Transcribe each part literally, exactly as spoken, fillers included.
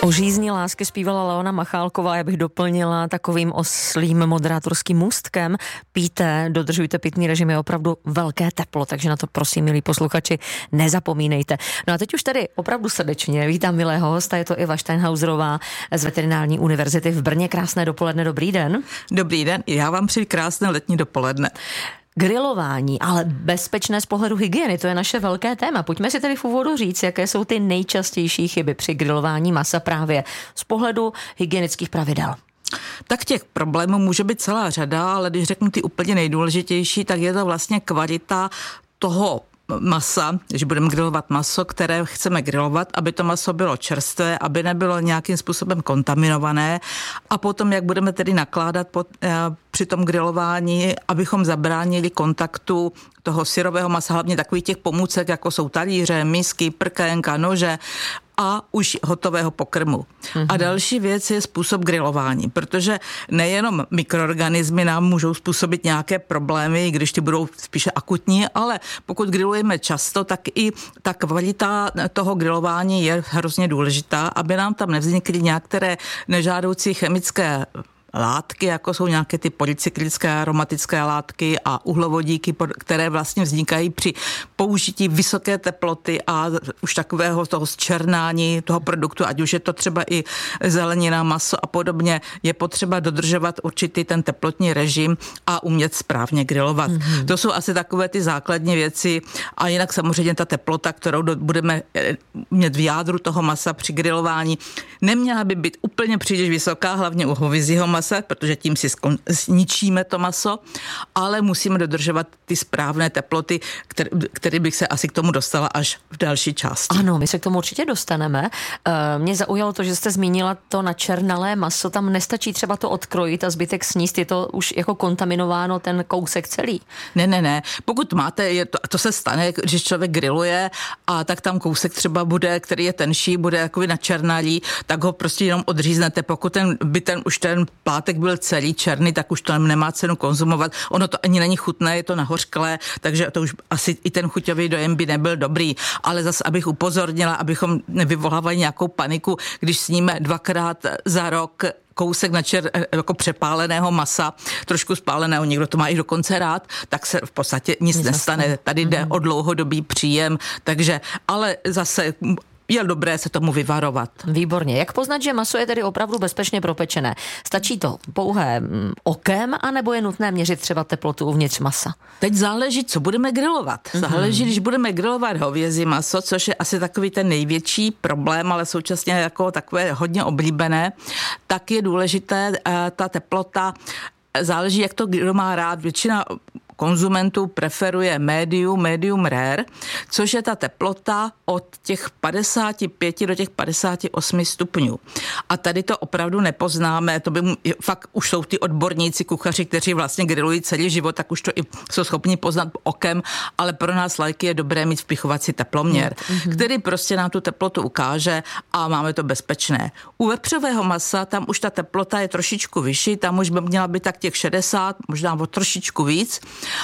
O žízni lásky zpívala Leona Machálková, já bych doplnila takovým oslým moderátorským můstkem. Pijte, dodržujte pitný režim, je opravdu velké teplo, takže na to prosím, milí posluchači, nezapomínejte. No a teď už tady opravdu srdečně vítám milého hosta, je to Iva Steinhauserová z Veterinární univerzity v Brně. Krásné dopoledne, dobrý den. Dobrý den, já vám přeji krásné letní dopoledne. Grilování, ale bezpečné z pohledu hygieny, to je naše velké téma. Pojďme si tedy v úvodu říct, jaké jsou ty nejčastější chyby při grilování masa právě z pohledu hygienických pravidel. Tak těch problémů může být celá řada, ale když řeknu ty úplně nejdůležitější, tak je to vlastně kvalita toho masa, když budeme grilovat maso, které chceme grilovat, aby to maso bylo čerstvé, aby nebylo nějakým způsobem kontaminované a potom, jak budeme tedy nakládat pod, eh, při tom grilování, abychom zabránili kontaktu toho syrového masa, hlavně takových těch pomůcek, jako jsou talíře, misky, prkénka, nože a už hotového pokrmu. Mm-hmm. A další věc je způsob grilování, protože nejenom mikroorganismy nám můžou způsobit nějaké problémy, když ty budou spíše akutní, ale pokud grilujeme často, tak i ta kvalita toho grilování je hrozně důležitá, aby nám tam nevznikly některé nežádoucí chemické látky, jako jsou nějaké ty polycyklické aromatické látky a uhlovodíky, které vlastně vznikají při použití vysoké teploty a už takového toho zčernání toho produktu, ať už je to třeba i zelenina, maso a podobně, je potřeba dodržovat určitý ten teplotní režim a umět správně grilovat. Mm-hmm. To jsou asi takové ty základní věci a jinak samozřejmě ta teplota, kterou do, budeme mít v jádru toho masa při grilování, neměla by být úplně příliš vysoká, hlavně u hovězího masa, protože tím si zničíme to maso, ale musíme dodržovat ty správné teploty, které, které bych se asi k tomu dostala až v další části. Ano, my se k tomu určitě dostaneme. Mě zaujalo to, že jste zmínila to načernalé maso, tam nestačí třeba to odkrojit a zbytek sníst, je to už jako kontaminováno ten kousek celý? Ne, ne, ne. Pokud máte, je to, to se stane, když člověk grilluje a tak tam kousek třeba bude, který je tenší, bude takový načernalý, tak ho prostě jenom odříznete. Pokud ten, by ten už ten plátek byl celý černý, tak už to nemá cenu konzumovat. Ono to ani není chutné, je to nahořklé, takže to už asi i ten chuťový dojem by nebyl dobrý. Ale zase, abych upozornila, abychom nevyvolávali nějakou paniku, když sníme dvakrát za rok kousek načer, jako přepáleného masa, trošku spáleného, někdo to má i dokonce rád, tak se v podstatě nic Nezastane. nestane. Tady jde mm-hmm. o dlouhodobý příjem, takže, ale zase je dobré se tomu vyvarovat. Výborně. Jak poznat, že maso je tedy opravdu bezpečně propečené? Stačí to pouhé okem, anebo je nutné měřit třeba teplotu uvnitř masa? Teď záleží, co budeme grilovat. Mm-hmm. Záleží, když budeme grilovat hovězí maso, což je asi takový ten největší problém, ale současně jako takové hodně oblíbené, tak je důležité ta teplota. Záleží, jak to kdo má rád. Většina konzumentů preferuje medium, medium rare, což je ta teplota od těch padesát pět do těch padesát osm stupňů. A tady to opravdu nepoznáme, to by fakt už jsou ty odborníci, kuchaři, kteří vlastně grillují celý život, tak už to i jsou schopni poznat okem, ale pro nás lajky je dobré mít vpichovací teploměr, mm-hmm. který prostě nám tu teplotu ukáže a máme to bezpečné. U vepřového masa tam už ta teplota je trošičku vyšší, tam už by měla být tak těch šedesát, možná o trošičku víc.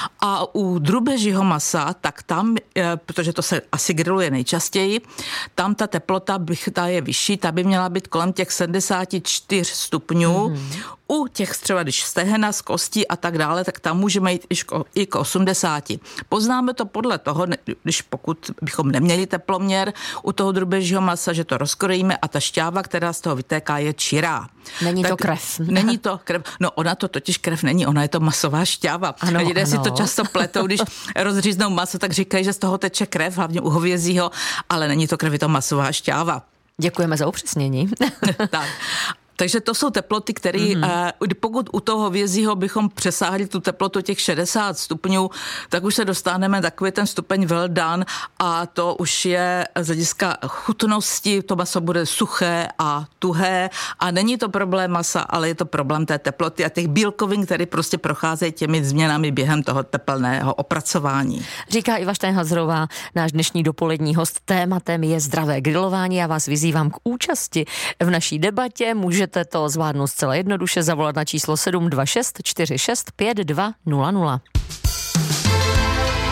A u drůbežího masa, tak tam, protože to se asi grilluje nejčastěji, tam ta teplota ta je vyšší, ta by měla být kolem těch sedmdesát čtyři stupňů. Mm-hmm. U těch třeba, když stehna z kostí a tak dále, tak tam můžeme jít i k osmdesáti. Poznáme to podle toho, když pokud bychom neměli teploměr u toho drůbežího masa, že to rozkrojíme a ta šťáva, která z toho vytéká, je čirá. Není tak to krev. Není to krev. No ona to totiž krev není, ona je to masová šťáva. Ano, lidé ano. si to často pletou, když rozříznou maso, tak říkají, že z toho teče krev, hlavně u hovězího, ale není to krev, je to masová šťáva. Děkujeme za upřesnění. Tak. Takže to jsou teploty, které, mm-hmm. pokud u toho hovězího bychom přesáhli tu teplotu těch šedesát stupňů, tak už se dostaneme takový ten stupeň well done a to už je z hlediska chutnosti, to maso bude suché a tuhé a není to problém masa, ale je to problém té teploty a těch bílkovin, které prostě procházejí těmi změnami během toho teplného opracování. Říká Iva Steinhauserová, náš dnešní dopolední host. Tématem je zdravé grilování. Já vás vyzývám k účasti v naší debatě. Můžete to zvládnout zcela jednoduše, zavolat na číslo sedm dva šest čtyři šest pět dva nula nula.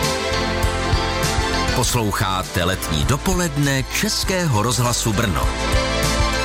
Posloucháte letní dopoledne Českého rozhlasu Brno.